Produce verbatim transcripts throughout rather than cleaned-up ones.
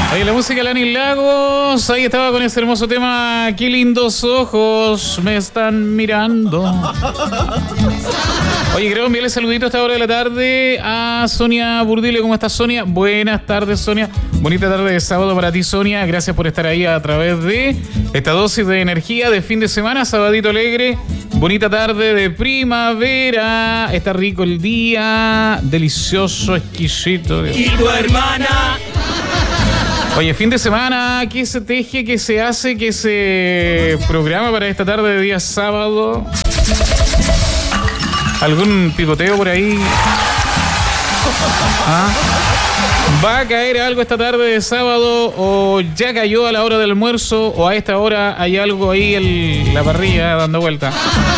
Ahí la música de Lani Lagos. Ahí estaba con ese hermoso tema. Qué lindos ojos me están mirando. Oye, quiero enviarle saludito a esta hora de la tarde a Sonia Burdile. ¿Cómo estás, Sonia? Buenas tardes, Sonia. Bonita tarde de sábado para ti, Sonia. Gracias por estar ahí a través de esta dosis de energía de fin de semana. Sabadito alegre. Bonita tarde de primavera. Está rico el día. Delicioso, exquisito. ¿Y tu hermana? Oye, fin de semana, ¿qué se teje, qué se hace, qué se programa para esta tarde de día sábado? ¿Algún picoteo por ahí? ¿Ah? ¿Va a caer algo esta tarde de sábado o ya cayó a la hora del almuerzo o a esta hora hay algo ahí en la parrilla dando vuelta?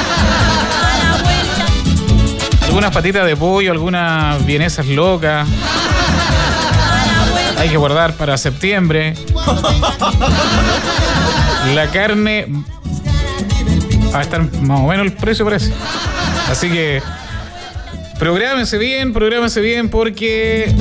Algunas patitas de pollo, algunas vienesas locas. Hay que guardar para septiembre. La carne va a estar más o menos el precio, parece. Así que prográmense bien, prográmense bien porque...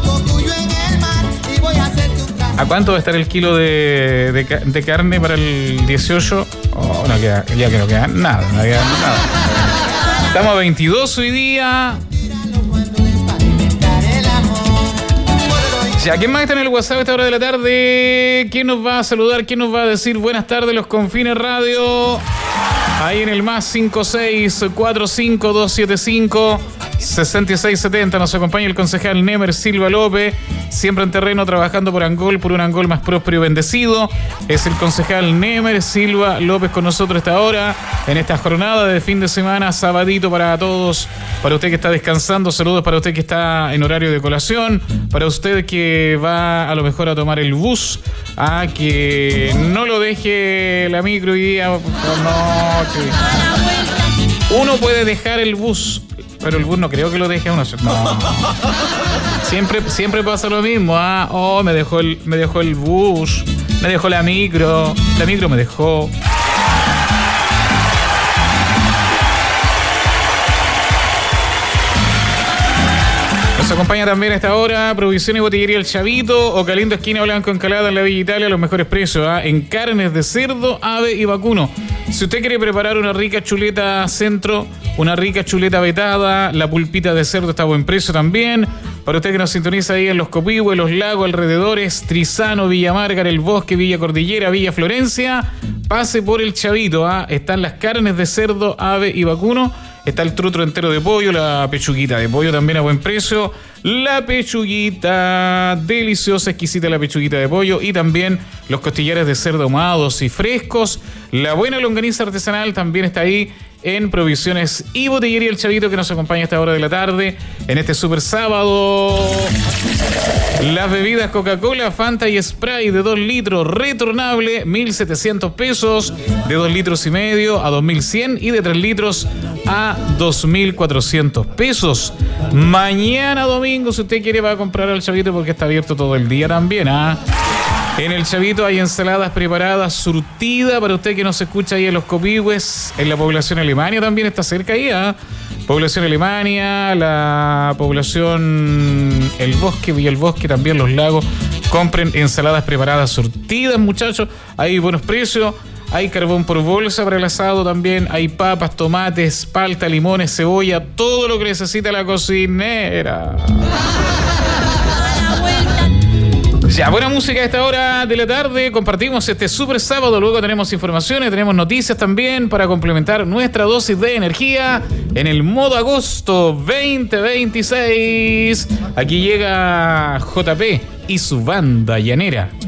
¿A cuánto va a estar el kilo de, de, de carne para el dieciocho? Oh, no queda, ya que no queda nada, no queda nada. Estamos a veintidós hoy día. ¿A quién más está en el WhatsApp a esta hora de la tarde? ¿Quién nos va a saludar? ¿Quién nos va a decir buenas tardes? Los Confines Radio. Ahí en el más cinco seis cuatro cinco dos siete cinco seis seis siete cero nos acompaña el concejal Nemer Silva López, siempre en terreno trabajando por Angol, por un Angol más próspero y bendecido. Es el concejal Nemer Silva López con nosotros esta hora, en esta jornada de fin de semana, sabadito para todos, para usted que está descansando, saludos para usted que está en horario de colación, para usted que va a lo mejor a tomar el bus, a que no lo deje la micro hoy día, no, que uno puede dejar el bus, pero el bus no creo que lo deje a uno. No. Siempre, siempre pasa lo mismo. Ah, oh, me dejó el, me dejó el bus, me dejó la micro, la micro me dejó. Nos acompaña también a esta hora Provisión y Botillería El Chavito, Ocalindo esquina Blanco Encalada en la Villa Italia, los mejores precios, ¿eh? En carnes de cerdo, ave y vacuno. Si usted quiere preparar una rica chuleta centro, una rica chuleta vetada, la pulpita de cerdo está a buen precio también. Para usted que nos sintoniza ahí en Los Copihue, Los Lagos, alrededores, Trizano, Villa Márgar, El Bosque, Villa Cordillera, Villa Florencia, pase por El Chavito, ¿eh? Están las carnes de cerdo, ave y vacuno. Está el trutro entero de pollo, la pechuguita de pollo también a buen precio. La pechuguita deliciosa, exquisita la pechuguita de pollo. Y también los costillares de cerdo ahumados y frescos. La buena longaniza artesanal también está ahí en Provisiones y Botillería El Chavito, que nos acompaña a esta hora de la tarde en este super sábado. Las bebidas Coca-Cola, Fanta y Sprite de dos litros retornable, mil setecientos pesos, de dos litros y medio a dos mil cien y de tres litros a dos mil cuatrocientos pesos. Mañana domingo, si usted quiere, va a comprar al Chavito porque está abierto todo el día también, ¿ah? En el Chavito hay ensaladas preparadas, surtida para usted que nos escucha ahí en Los Copihues, en la población Alemania también está cerca ahí, ¿ah? Población Alemania, la población El Bosque, Villa El Bosque, también Los Lagos. Compren ensaladas preparadas, surtidas, muchachos. Hay buenos precios. Hay carbón por bolsa para el asado también. Hay papas, tomates, palta, limones, cebolla. Todo lo que necesita la cocinera. Ya, buena música a esta hora de la tarde. Compartimos este súper sábado. Luego tenemos informaciones, tenemos noticias también para complementar nuestra dosis de energía en el modo agosto veinte veintiséis. Aquí llega J P y su banda llanera.